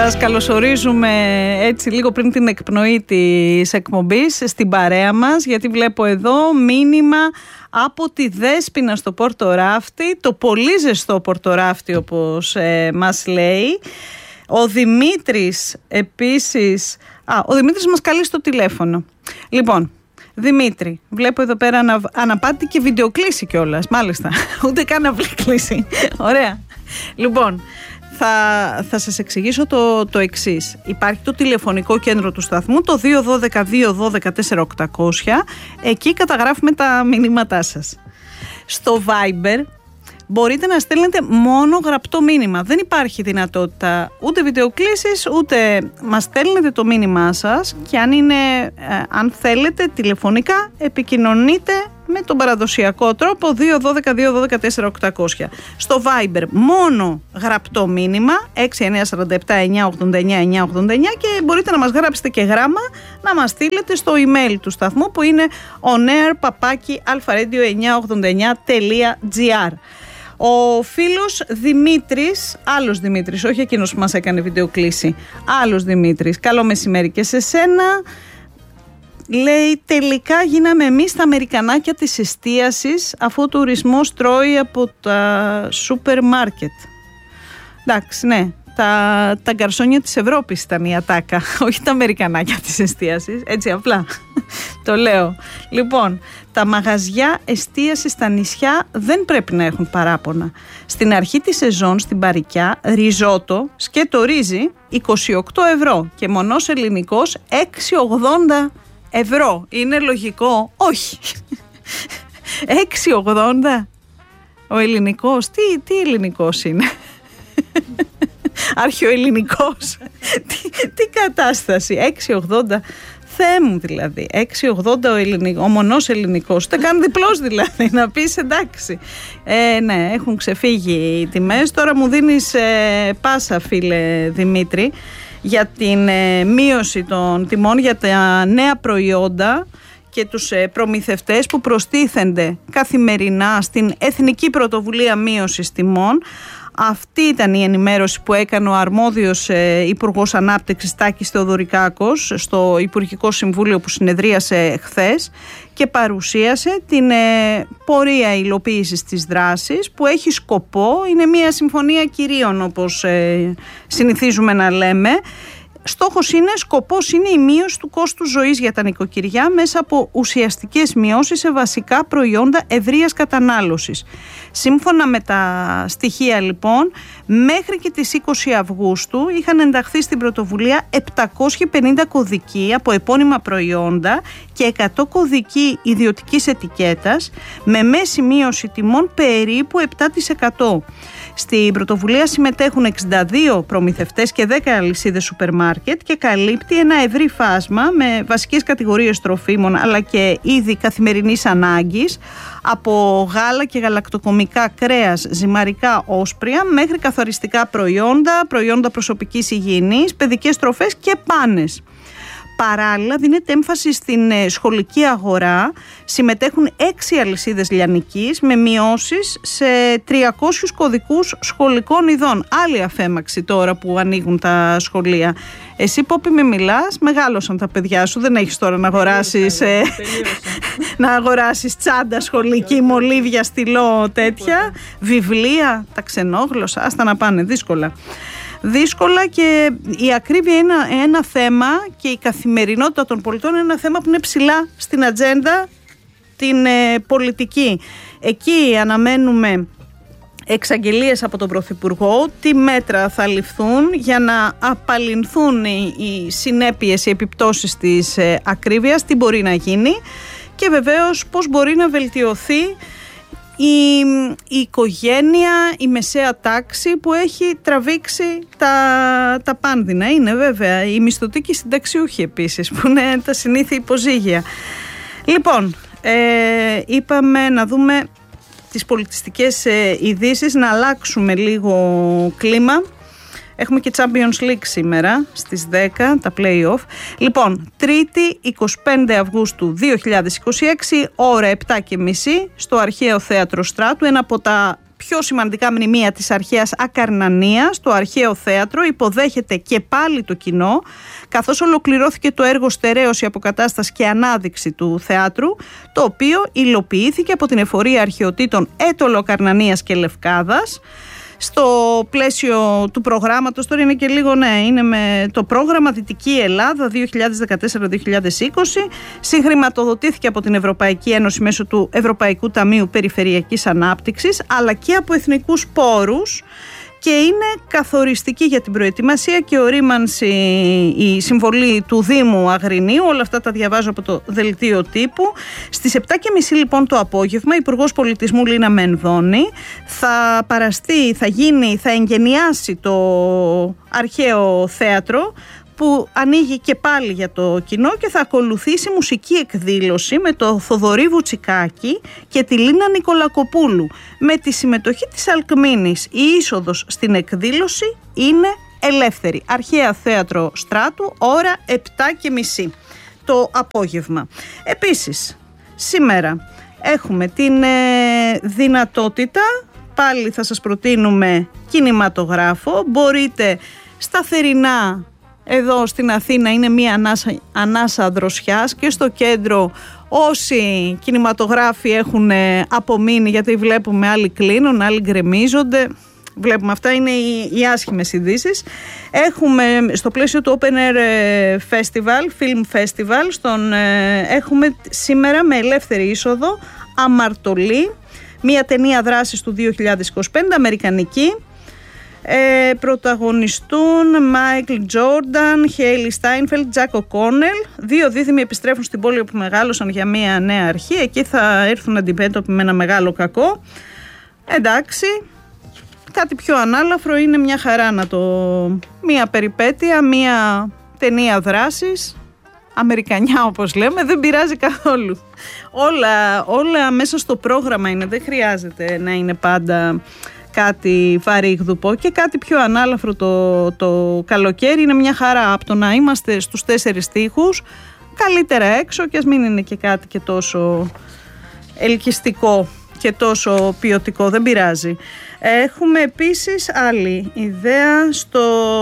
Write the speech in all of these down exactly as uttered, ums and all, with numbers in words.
Σας καλωσορίζουμε έτσι λίγο πριν την εκπνοή της εκπομπής στην παρέα μας, γιατί βλέπω εδώ μήνυμα από τη Δέσποινα στο Πορτοράφτη, το πολύ ζεστό Πορτοράφτη όπως ε, μας λέει. Ο Δημήτρης επίσης, α, ο Δημήτρης μας καλεί στο τηλέφωνο. Λοιπόν, Δημήτρη, βλέπω εδώ πέρα ανα, αναπάτη και βιντεοκλήση κιόλας, μάλιστα, ούτε καν αυλή κλήση. Ωραία. Λοιπόν, θα, θα σας εξηγήσω το, το εξής. Υπάρχει το τηλεφωνικό κέντρο του σταθμού, το δύο ένα δύο δύο ένα δύο τέσσερα οκτακόσια. Εκεί καταγράφουμε τα μηνύματά σας. Στο Viber μπορείτε να στέλνετε μόνο γραπτό μήνυμα. Δεν υπάρχει δυνατότητα ούτε βιντεοκλήσεις, ούτε μας στέλνετε το μήνυμά σας, και αν, είναι, ε, αν θέλετε τηλεφωνικά επικοινωνείτε με τον παραδοσιακό τρόπο δύο ένα δύο δύο ένα τέσσερα οκτακόσια. Στο Viber μόνο γραπτό μήνυμα έξι εννιά τέσσερα επτά εννιά ογδόντα εννιά εννιά ογδόντα εννιά, και μπορείτε να μας γράψετε και γράμμα να μας στείλετε στο email του σταθμού που είναι onair παπάκι αλφαρέντιο εννιακόσια ογδόντα εννιά τελεία τζι άρ. Ο φίλος Δημήτρης, άλλος Δημήτρης, όχι εκείνος που μας έκανε βιντεοκλήση, άλλος Δημήτρης, καλό μεσημέρι και σε σένα. Λέει, τελικά γίναμε εμείς τα αμερικανάκια της εστίασης, αφού ο τουρισμός τρώει από τα σούπερ μάρκετ. Εντάξει, ναι, τα, τα γκαρσόνια της Ευρώπης ήταν η ατάκα, όχι τα αμερικανάκια της εστίασης, έτσι απλά το λέω. Λοιπόν, τα μαγαζιά εστίασης στα νησιά δεν πρέπει να έχουν παράπονα. Στην αρχή της σεζόν στην Παρικιά, ριζότο, σκέτο ρύζι, είκοσι οκτώ ευρώ, και μονός ελληνικός έξι ογδόντα ευρώ. Είναι λογικό? Όχι. έξι ογδόντα ο ελληνικός. Τι, τι ελληνικός είναι? Αρχαιοελληνικός. τι, τι κατάσταση? έξι ογδόντα. Θεέ μου δηλαδή. έξι ογδόντα ο, ελληνικό, ο μονός ελληνικός. Ούτε καν διπλός δηλαδή. Να πεις εντάξει. Ε, ναι, έχουν ξεφύγει οι τιμές. Τώρα μου δίνεις ε, πάσα, φίλε Δημήτρη, για την ε, μείωση των τιμών για τα νέα προϊόντα και τους ε, προμηθευτές που προστίθενται καθημερινά στην Εθνική Πρωτοβουλία Μείωσης Τιμών. Αυτή ήταν η ενημέρωση που έκανε ο αρμόδιος ε, Υπουργός Ανάπτυξης Τάκης Θεοδωρικάκος στο Υπουργικό Συμβούλιο που συνεδρίασε χθες, και παρουσίασε την ε, πορεία υλοποίησης της δράσης που έχει σκοπό, είναι μια συμφωνία κυρίων όπως ε, συνηθίζουμε να λέμε. Στόχος είναι, σκοπός είναι η μείωση του κόστους ζωής για τα νοικοκυριά μέσα από ουσιαστικές μειώσεις σε βασικά προϊόντα ευρείας κατανάλωσης. Σύμφωνα με τα στοιχεία λοιπόν, μέχρι και τις είκοσι Αυγούστου είχαν ενταχθεί στην πρωτοβουλία επτακόσιοι πενήντα κωδικοί από επώνυμα προϊόντα και εκατό κωδικοί ιδιωτικής ετικέτας, με μέση μείωση τιμών περίπου επτά τοις εκατό. Στην πρωτοβουλία συμμετέχουν εξήντα δύο προμηθευτές και δέκα αλυσίδες σούπερ μάρκετ, και καλύπτει ένα ευρύ φάσμα με βασικές κατηγορίες τροφίμων αλλά και είδη καθημερινής ανάγκης, από γάλα και γαλακτοκομικά, κρέας, ζυμαρικά, όσπρια, μέχρι καθαριστικά προϊόντα, προϊόντα προσωπικής υγιεινής, παιδικές τροφές και πάνες. Παράλληλα δίνεται έμφαση στην σχολική αγορά. Συμμετέχουν έξι αλυσίδες λιανικής με μειώσεις σε τριακόσιους κωδικούς σχολικών ειδών. Άλλη αφέμαξη τώρα που ανοίγουν τα σχολεία. Εσύ, Πόπη, με μιλάς, μεγάλωσαν τα παιδιά σου, δεν έχεις τώρα να αγοράσεις, ε, να αγοράσεις τσάντα σχολική, μολύβια, στυλό, τέτοια, βιβλία, τα ξενόγλωσσα, άστα να πάνε, δύσκολα. Δύσκολα, και η ακρίβεια είναι ένα, ένα θέμα, και η καθημερινότητα των πολιτών είναι ένα θέμα που είναι ψηλά στην ατζέντα την ε, πολιτική. Εκεί αναμένουμε εξαγγελίες από τον Πρωθυπουργό, τι μέτρα θα ληφθούν για να απαλληλθούν οι, οι συνέπειες, οι επιπτώσεις της ε, ακρίβειας, τι μπορεί να γίνει, και βεβαίως πώς μπορεί να βελτιωθεί Η, η οικογένεια, η μεσαία τάξη που έχει τραβήξει τα, τα πάνδυνα. Είναι βέβαια οι μισθωτοί και οι συνταξιούχοι επίσης, που είναι τα συνήθεια υποζύγια. Λοιπόν, ε, είπαμε να δούμε τις πολιτιστικές ε, ειδήσεις, να αλλάξουμε λίγο κλίμα. Έχουμε και Champions League σήμερα στις δέκα, τα play-off. Λοιπόν, Τρίτη εικοστή πέμπτη Αυγούστου δύο χιλιάδες είκοσι έξι, ώρα επτά και μισή, στο Αρχαίο Θέατρο Στράτου, ένα από τα πιο σημαντικά μνημεία της αρχαίας Ακαρνανίας, το Αρχαίο Θέατρο υποδέχεται και πάλι το κοινό, καθώς ολοκληρώθηκε το έργο στερέωση, αποκατάσταση και ανάδειξη του θεάτρου, το οποίο υλοποιήθηκε από την Εφορία Αρχαιοτήτων Έτωλο Ακαρνανίας και Λευκάδας. Στο πλαίσιο του προγράμματος, τώρα είναι και λίγο, ναι, είναι με το πρόγραμμα Δυτική Ελλάδα δύο χιλιάδες δεκατέσσερα δύο χιλιάδες είκοσι, συγχρηματοδοτήθηκε από την Ευρωπαϊκή Ένωση μέσω του Ευρωπαϊκού Ταμείου Περιφερειακής Ανάπτυξης, αλλά και από εθνικούς πόρους, και είναι καθοριστική για την προετοιμασία και ορίμανση η συμβολή του Δήμου Αγρινίου. Όλα αυτά τα διαβάζω από το δελτίο τύπου. Στις επτά και μισή λοιπόν το απόγευμα, η Υπουργός Πολιτισμού Λίνα Μενδώνη θα παραστεί, θα γίνει, θα εγγενιάσει το Αρχαίο Θέατρο, που ανοίγει και πάλι για το κοινό, και θα ακολουθήσει μουσική εκδήλωση με το Θοδωρή Βουτσικάκη και τη Λίνα Νικολακοπούλου, με τη συμμετοχή της Αλκμήνης. Η είσοδος στην εκδήλωση είναι ελεύθερη. Αρχαία Θέατρο Στράτου, ώρα επτά και μισή το απόγευμα. Επίσης, σήμερα έχουμε την ε, δυνατότητα, πάλι θα σας προτείνουμε κινηματογράφο. Μπορείτε σταθερινά, εδώ στην Αθήνα είναι μία ανάσα, ανάσα δροσιάς, και στο κέντρο όσοι κινηματογράφοι έχουν απομείνει, γιατί βλέπουμε άλλοι κλείνουν, άλλοι γκρεμίζονται. Βλέπουμε, αυτά είναι οι, οι άσχημες ειδήσεις. Έχουμε στο πλαίσιο του Open Air Festival, Film Festival, στον, έχουμε σήμερα με ελεύθερη είσοδο Αμαρτωλή, μία ταινία δράσης του δύο χιλιάδες είκοσι πέντε, αμερικανική. Ε, πρωταγωνιστούν Μάικλ Τζόρνταν, Χέιλι Στάινφελντ, Τζακ Οκόνελ. Δύο δίδυμοι επιστρέφουν στην πόλη όπου μεγάλωσαν για μια νέα αρχή. Εκεί θα έρθουν αντιμέτωποι με ένα μεγάλο κακό. Εντάξει, κάτι πιο ανάλαφρο, είναι μια χαρά να το... Μια περιπέτεια, μια ταινία δράσης, αμερικανιά όπως λέμε, δεν πειράζει καθόλου. Όλα, όλα μέσα στο πρόγραμμα είναι, δεν χρειάζεται να είναι πάντα κάτι βαρύγδουπο, και κάτι πιο ανάλαφρο το, το καλοκαίρι είναι μια χαρά. Από το να είμαστε στους τέσσερις τοίχους, καλύτερα έξω, και ας μην είναι και κάτι και τόσο ελκυστικό και τόσο ποιοτικό, δεν πειράζει. Έχουμε επίσης άλλη ιδέα στο...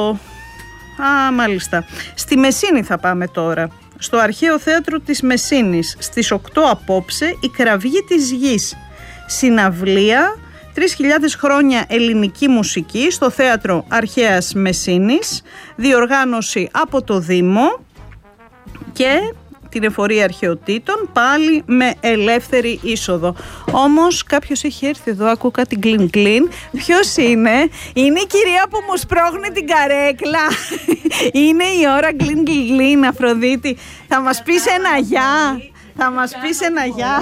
Α, μάλιστα. Στη Μεσίνη θα πάμε τώρα. Στο Αρχαίο Θέατρο της Μεσίνης, στις οκτώ απόψε, η Κραυγή της Γης. Συναυλία τρεις χιλιάδες χρόνια ελληνική μουσική στο Θέατρο Αρχαίας Μεσίνης, διοργάνωση από το Δήμο και την Εφορία Αρχαιοτήτων, πάλι με ελεύθερη είσοδο. Όμως κάποιος έχει έρθει εδώ, ακούω κάτι γκλιν γκλιν. Ποιος είναι? Είναι η κυρία που μου σπρώχνει την καρέκλα. Είναι η ώρα γκλιν γκλιν, Αφροδίτη. Θα μας πεις ένα γεια? Θα μας πεις ένα γεια?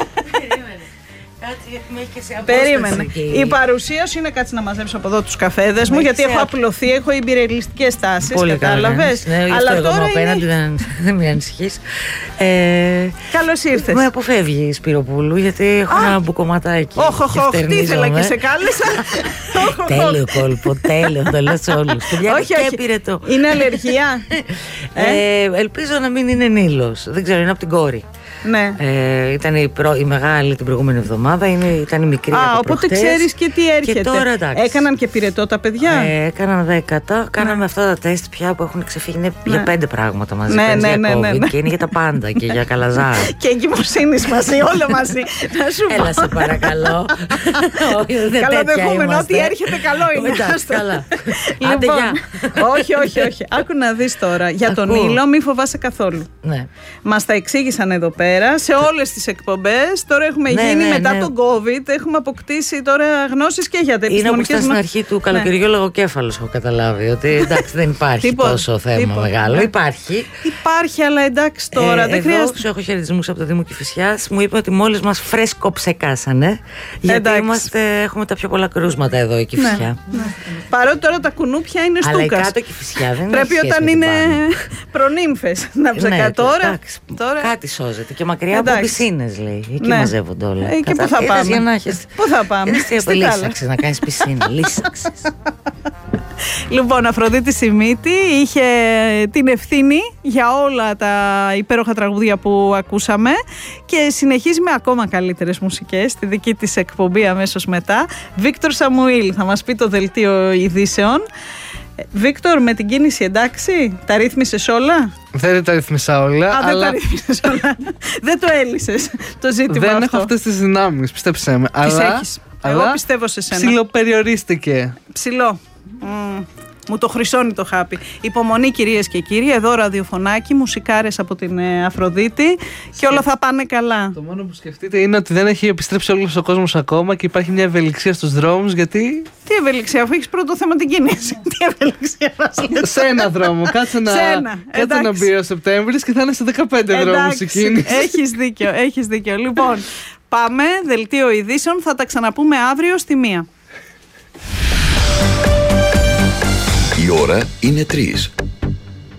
Περίμενε. Η παρουσία σου είναι, κάτσε να μαζέψω από εδώ τους καφέδες μου, γιατί έχω απλωθεί, έχω εμπειριαλιστικές τάσεις. Κατάλαβες. Ναι, αλλά τώρα απέναντι είναι... δεν με ανησυχείς. Ε, Καλώς ήρθες. Με αποφεύγει, Σπυροπούλου, γιατί έχω ένα μπουκωματάκι. Όχι, όχι, όχι. Τι ήθελα και σε κάλεσα. Τέλειο κόλπο, τέλειο. Το λέω σε όλους. Όχι, όχι. Είναι αλλεργία. Ελπίζω να μην είναι Νήλος. Δεν ξέρω, είναι από την κόρη. Ναι. Ε, ήταν η, προ, η μεγάλη την προηγούμενη εβδομάδα, είναι, ήταν η μικρή. Α, από οπότε ξέρεις και τι έρχεται. Και τώρα, εντάξει. Έκαναν και πυρετό τα παιδιά. Ε, έκαναν δέκατα. Κάναμε ναι. αυτά τα τεστ πια που έχουν ξεφύγει. Είναι ναι. για πέντε πράγματα μαζί. Ναι, ναι, ναι, ναι, ναι. Και είναι για τα πάντα και για καλαζάρα. Και εγκυμοσύνης μαζί, όλα μαζί. Να σου πω. Έλα, σε παρακαλώ. Καλοδεχούμενο, ότι έρχεται καλό είναι. Εντάξει, καλά. Λοιπόν, όχι, όχι, όχι. Άκου να δεις τώρα. Για τον ήλιο μη φοβάσαι καθόλου. Μας τα εξήγησαν εδώ πέρα. Σε όλες τις εκπομπές. Τώρα έχουμε ναι, γίνει ναι, μετά ναι. τον COVID. Έχουμε αποκτήσει τώρα γνώσεις και για τα επιστημονικές. Είναι όπως στην αρχή του καλοκαιριού ναι. λογοκέφαλος, έχω καταλάβει. Ότι εντάξει, δεν υπάρχει τόσο θέμα τίπο, μεγάλο. Ναι. Υπάρχει. Υπάρχει, αλλά εντάξει τώρα. Ε, δεν εδώ χρειάζεται. Σου έχω χαιρετισμούς από το Δήμο Κηφισιάς. Μου είπε ότι μόλις μας φρέσκο ψεκάσανε. Γιατί είμαστε, έχουμε τα πιο πολλά κρούσματα εδώ η Κηφισιά. Ναι, ναι. Παρότι τώρα τα κουνούπια είναι στούκας. Αλλά η κάτω Κηφισιά δεν πρέπει όταν είναι προνύμφες να ψεκά τώρα. Κάτι σώζεται. Και μακριά από πισίνες, λέει. Εκεί ναι. μαζεύονται όλα. Εκεί πού θα πάμε. Για να έχεις... Πού θα πάμε. Εσύ από λύσαξες να κάνεις πισίνα. Λύσαξες. Λοιπόν, Αφροδίτη Σιμίτη είχε την ευθύνη για όλα τα υπέροχα τραγούδια που ακούσαμε και συνεχίζει με ακόμα καλύτερες μουσικές στη δική της εκπομπή αμέσως μετά. Βίκτορ Σαμουήλ θα μας πει το δελτίο ειδήσεων. Βίκτορ, με την κίνηση εντάξει, τα ρύθμισες όλα? Δεν τα ρύθμισα όλα. Α, αλλά... δεν τα ρύθμισες όλα. Δεν το έλυσες το ζήτημα δεν αυτό. έχω αυτές τις δυνάμεις, πίστεψέ με. Τις αλλά... έχεις. Εγώ αλλά... πιστεύω σε σένα. Ψιλοπεριορίστηκε. Ψηλό. Mm. Μου το χρυσώνει το χάπι. Υπομονή, κυρίες και κύριοι. Εδώ ραδιοφωνάκι, μουσικάρες από την ε, Αφροδίτη και όλα θα πάνε καλά. Το μόνο που σκεφτείτε είναι ότι δεν έχει επιστρέψει όλος ο κόσμος ακόμα και υπάρχει μια ευελιξία στους δρόμους, γιατί. Τι ευελιξία, αφού έχεις πρώτο θέμα την κίνηση. Τι ευελιξία μας λες? Σε ένα δρόμο. Κάτσε να, κάτσε να μπει ο Σεπτέμβρης και θα είναι σε δεκαπέντε δρόμους η κίνηση. Έχεις δίκιο, έχεις δίκιο. Λοιπόν, πάμε, δελτίο ειδήσεων. Θα τα ξαναπούμε αύριο στη μία. Η ώρα είναι τρεις.